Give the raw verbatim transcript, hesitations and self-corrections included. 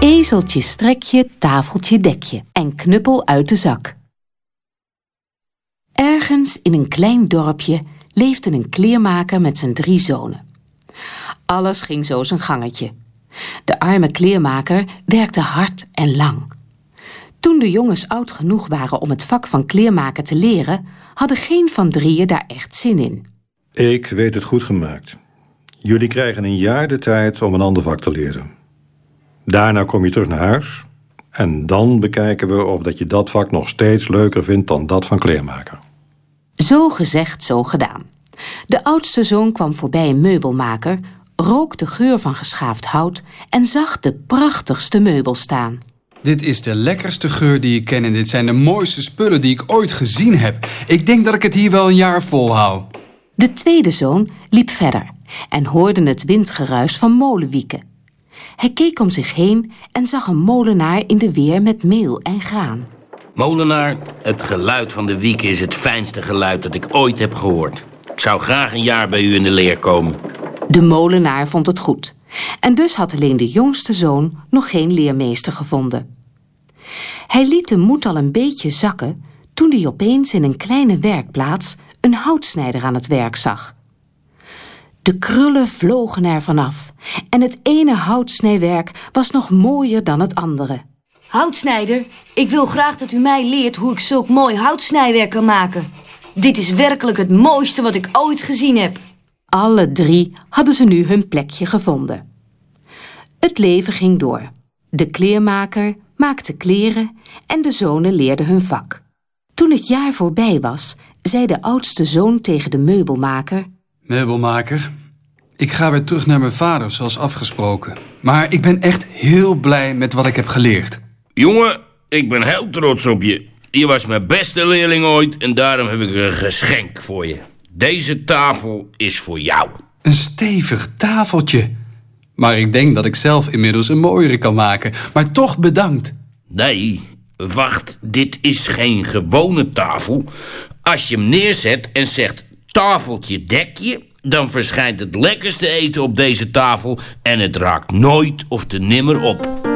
Ezeltje strekje, tafeltje dekje en knuppel uit de zak. Ergens in een klein dorpje leefde een kleermaker met zijn drie zonen. Alles ging zo zijn gangetje. De arme kleermaker werkte hard en lang. Toen de jongens oud genoeg waren om het vak van kleermaken te leren, hadden geen van drieën daar echt zin in. Ik weet het goed gemaakt. Jullie krijgen een jaar de tijd om een ander vak te leren. Daarna kom je terug naar huis en dan bekijken we of dat je dat vak nog steeds leuker vindt dan dat van kleermaker. Zo gezegd, zo gedaan. De oudste zoon kwam voorbij een meubelmaker, rook de geur van geschaafd hout en zag de prachtigste meubel staan. Dit is de lekkerste geur die ik ken en dit zijn de mooiste spullen die ik ooit gezien heb. Ik denk dat ik het hier wel een jaar volhoud. De tweede zoon liep verder en hoorde het windgeruis van molenwieken. Hij keek om zich heen en zag een molenaar in de weer met meel en graan. Molenaar, het geluid van de wieken is het fijnste geluid dat ik ooit heb gehoord. Ik zou graag een jaar bij u in de leer komen. De molenaar vond het goed. En dus had alleen de jongste zoon nog geen leermeester gevonden. Hij liet de moed al een beetje zakken toen hij opeens in een kleine werkplaats een houtsnijder aan het werk zag. De krullen vlogen er vanaf en het ene houtsnijwerk was nog mooier dan het andere. Houtsnijder, ik wil graag dat u mij leert hoe ik zulk mooi houtsnijwerk kan maken. Dit is werkelijk het mooiste wat ik ooit gezien heb. Alle drie hadden ze nu hun plekje gevonden. Het leven ging door. De kleermaker maakte kleren en de zonen leerden hun vak. Toen het jaar voorbij was, zei de oudste zoon tegen de meubelmaker: Meubelmaker, ik ga weer terug naar mijn vader zoals afgesproken. Maar ik ben echt heel blij met wat ik heb geleerd. Jongen, ik ben heel trots op je. Je was mijn beste leerling ooit en daarom heb ik een geschenk voor je. Deze tafel is voor jou. Een stevig tafeltje. Maar ik denk dat ik zelf inmiddels een mooiere kan maken. Maar toch bedankt. Nee, wacht, dit is geen gewone tafel. Als je hem neerzet en zegt tafeltje dekje, dan verschijnt het lekkerste eten op deze tafel en het raakt nooit of te nimmer op.